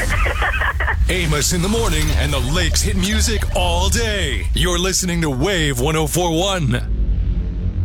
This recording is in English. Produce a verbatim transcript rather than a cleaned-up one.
Amos in the morning and the Lakes hit music all day. You're listening to Wave one oh four one.